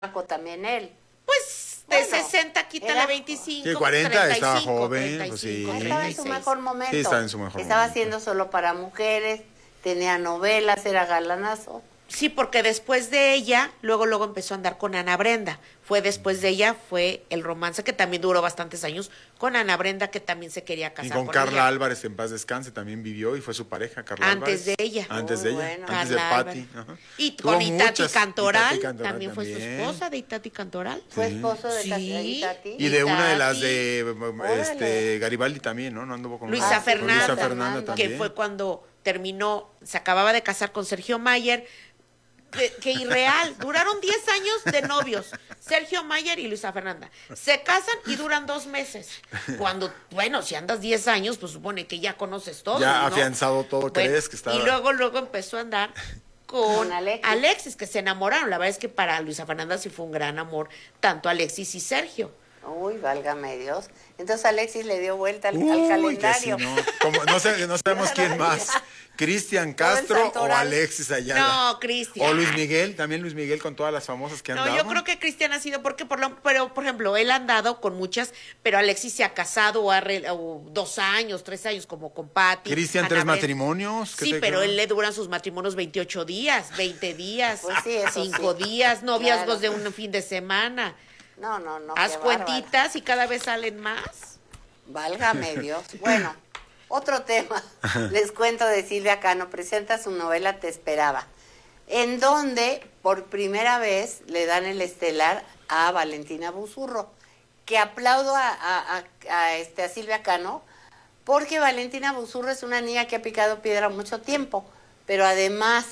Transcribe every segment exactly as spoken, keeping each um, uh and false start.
también él. Pues de Bueno, sesenta quítale era- veinticinco. Sí, cuarenta, treinta y cinco, estaba joven, treinta y pues cinco, sí. Estaba en su treinta y seis. mejor momento. Sí, estaba en su mejor Estaba momento. haciendo solo para mujeres, tenía novelas, era galanazo. Sí, porque después de ella, luego luego empezó a andar con Ana Brenda. Fue después de ella, fue el romance que también duró bastantes años con Ana Brenda, que también se quería casar Y con con Carla ella. Álvarez, en paz descanse, también vivió y fue su pareja, Carla Antes Álvarez. de ella. Antes de Muy ella, bueno. antes de Carla Patti. Álvarez. Ajá. Y Tuvo con Itati muchas. Cantoral, Itati Cantoral también fue su también. esposa de Itati Cantoral. Fue Sí. esposo de Sí. Tati- Tati. Y de una de las Itati. de Órale. este, Garibaldi también, ¿no? No anduvo con Luisa una- con Fernanda, Luisa Fernanda que también. que fue cuando terminó, se acababa de casar con Sergio Mayer, que, que irreal, duraron diez años de novios, Sergio Mayer y Luisa Fernanda. Se casan y duran dos meses. Cuando, bueno, si andas diez años, pues supone que ya conoces todo. Ya ¿no? afianzado todo, Bueno, ¿crees que estaba? Y luego, luego empezó a andar con Con Alexis. Alexis, que se enamoraron. La verdad es que para Luisa Fernanda sí fue un gran amor, tanto Alexis y Sergio. Uy, válgame Dios. Entonces Alexis le dio vuelta al, al Uy, que calendario. sí, no. Como- no, sé- no sabemos quién más. Cristian Todo el Castro o santoral. Alexis Ayala. No, Cristian. O Luis Miguel, también Luis Miguel con todas las famosas que han No, dado. yo creo que Cristian ha sido porque por lo, pero por ejemplo, él ha andado con muchas, pero Alexis se ha casado o ha re- o dos años, tres años como con Patti. Cristian, Ana tres Brenda. matrimonios. ¿qué Sí, te pero creo? él le duran sus matrimonios veintiocho días, veinte días, Pues sí, eso cinco sí. días, noviazgos Claro. de un fin de semana. No, no, no. Haz qué bárbaro. cuentitas y cada vez salen más. Válgame Dios. Bueno, otro tema. Les cuento de Silvia Cano. Presenta su novela Te Esperaba, en donde por primera vez le dan el estelar a Valentina Buzurro, que aplaudo a, a- a- a, este, a Silvia Cano, porque Valentina Buzurro es una niña que ha picado piedra mucho tiempo, pero además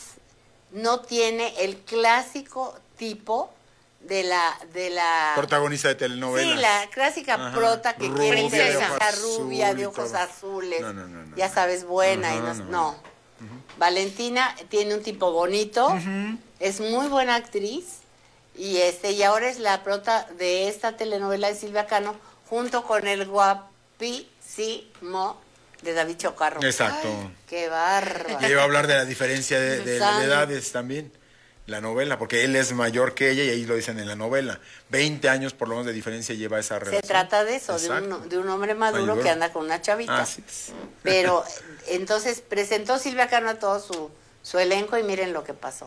no tiene el clásico tipo de la de la Protagonista de telenovelas. Sí, la clásica Ajá. prota que Rubia, quiere ser de esa ojos rubia azul de y ojos todo. azules, No, no, no, no, ya no. sabes, buena y Ajá, no, no. no. Valentina tiene un tipo bonito, es muy buena actriz y este y ahora es la prota de esta telenovela de Silvia Cano junto con el guapísimo de David Chocarro. Exacto. Ay, qué bárbaro. Y iba a hablar de la diferencia de, de- de Santo. edades también. La novela, porque él es mayor que ella y ahí lo dicen en la novela. veinte años por lo menos de diferencia lleva esa Se relación. trata de eso, de Exacto. un, de un hombre maduro, Maduro. que anda con una chavita. Así es. Pero entonces presentó Silvia Cano a todo su, su elenco y miren lo que pasó.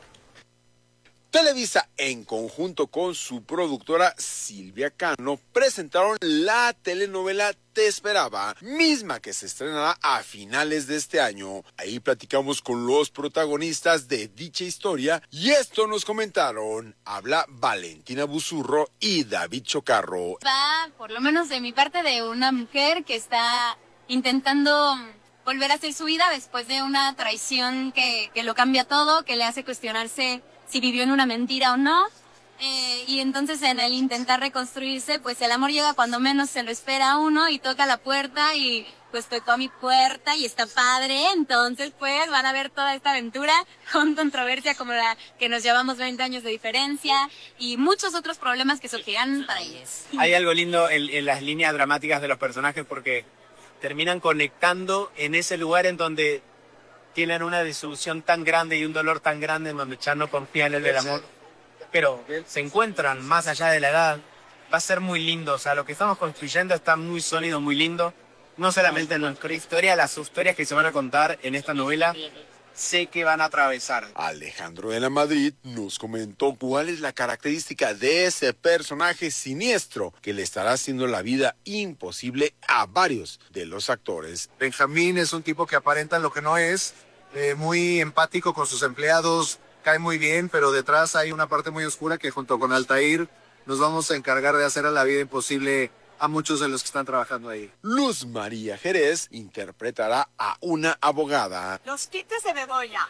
Televisa, en conjunto con su productora Silvia Cano, presentaron la telenovela Te Esperaba, misma que se estrenará a finales de este año. Ahí platicamos con los protagonistas de dicha historia y esto nos comentaron. Habla Valentina Buzurro y David Chocarro. Va, por lo menos de mi parte, de una mujer que está intentando volver a hacer su vida después de una traición que, que lo cambia todo, que le hace cuestionarse si vivió en una mentira o no. Eh, y entonces en el intentar reconstruirse, pues el amor llega cuando menos se lo espera a uno y toca la puerta y pues tocó a mi puerta y está padre. Entonces pues van a ver toda esta aventura con controversia como la que nos llevamos veinte años de diferencia y muchos otros problemas que surgirán para ellos. Hay algo lindo en, en las líneas dramáticas de los personajes porque terminan conectando en ese lugar en donde tienen una desilusión tan grande y un dolor tan grande en donde ya no confían en el amor, pero se encuentran más allá de la edad. Va a ser muy lindo, o sea, lo que estamos construyendo está muy sólido, muy lindo. No solamente en nuestra historia, las historias que se van a contar en esta novela, sé que van a atravesar. Alejandro de la Madrid nos comentó cuál es la característica de ese personaje siniestro que le estará haciendo la vida imposible a varios de los actores. Benjamín es un tipo que aparenta lo que no es, eh, muy empático con sus empleados, cae muy bien, pero detrás hay una parte muy oscura que junto con Altair nos vamos a encargar de hacer a la vida imposible a muchos de los que están trabajando ahí. Luz María Jerez interpretará a una abogada. Los quites de Bedoya.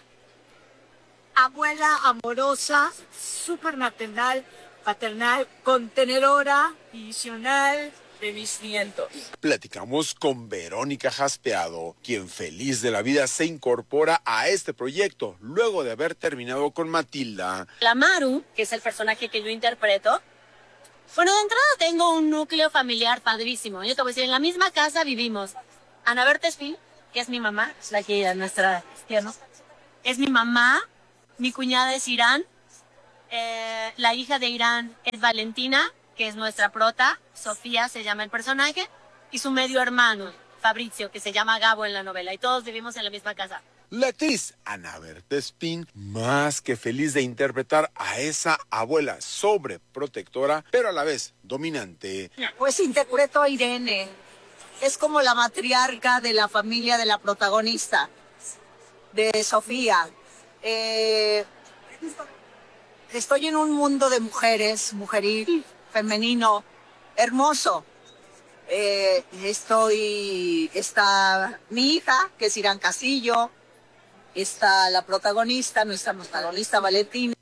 Abuela amorosa, súper maternal, paternal, contenedora, visional de mis nietos. Platicamos con Verónica Jaspeado, quien feliz de la vida se incorpora a este proyecto luego de haber terminado con Matilda. La Maru, que es el personaje que yo interpreto, bueno, de entrada tengo un núcleo familiar padrísimo. Yo te voy a decir, en la misma casa vivimos Ana Bertesfil, que es mi mamá, es la que es nuestra tía, ¿no? Es mi mamá, mi cuñada es Irán, Eh, la hija de Irán es Valentina, que es nuestra prota. Sofía se llama el personaje. Y su medio hermano, Fabrizio, que se llama Gabo en la novela. Y todos vivimos en la misma casa. La actriz Ana Berta Espín, más que feliz de interpretar a esa abuela sobreprotectora, pero a la vez dominante. Pues interpreto a Irene. Es como la matriarca de la familia de la protagonista, de Sofía. Eh, estoy en un mundo de mujeres, mujeril, femenino, hermoso. Eh, estoy, está mi hija, que es Irán Castillo, está la protagonista, nuestra protagonista Valentina,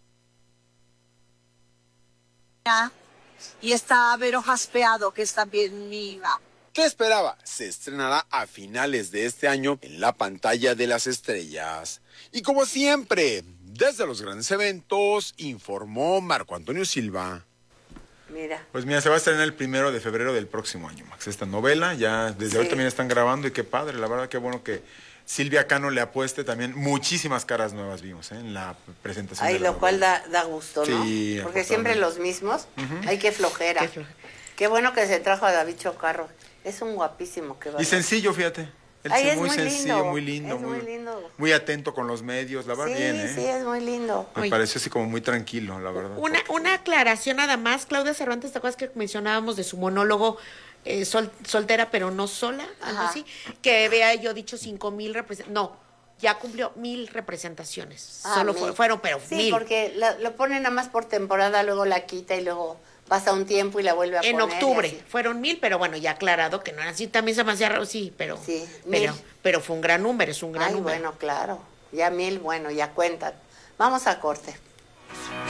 y está Vero Jaspeado, que es también mi hija. ¿Qué esperaba? Se estrenará a finales de este año en la pantalla de las estrellas. Y como siempre, desde los grandes eventos, informó Marco Antonio Silva. Mira. Pues mira, se va a estrenar el primero de febrero del próximo año, Max. Esta novela, ya desde Sí. hoy también están grabando y qué padre, la verdad, qué bueno que Silvia Cano le apueste también. Muchísimas caras nuevas vimos, ¿eh? En la presentación. Ay, de la lo cual novela. da, da gusto, ¿no? Sí, Porque siempre afortunadamente. los mismos. Ay, qué flojera. Qué flojera. Qué bueno que se trajo a David Chocarro. Es un guapísimo que va. Y sencillo, fíjate. Él Ay, sí, es muy muy sencillo, lindo, muy lindo. es muy lindo. Muy atento con los medios, la verdad, Sí, bien, ¿eh? sí, es muy lindo. Me Oye. pareció así como muy tranquilo, la verdad. Una, una aclaración nada más, Claudia Cervantes, ¿te acuerdas que mencionábamos de su monólogo eh, sol- soltera pero no sola? Algo Ajá. así. Que había yo dicho cinco mil representaciones. No, ya cumplió mil representaciones. Ah, Solo mil. fue- fueron, pero Sí, mil. porque la- lo pone nada más por temporada, luego la quita y luego pasa un tiempo y la vuelve a En poner. y octubre así. fueron mil, pero bueno, ya aclarado que no era así. También se me hacía raro, sí, pero, Sí, pero, mil. pero fue un gran número, es un gran Ay, número. bueno, claro. Ya mil, bueno, ya cuentan. Vamos a corte.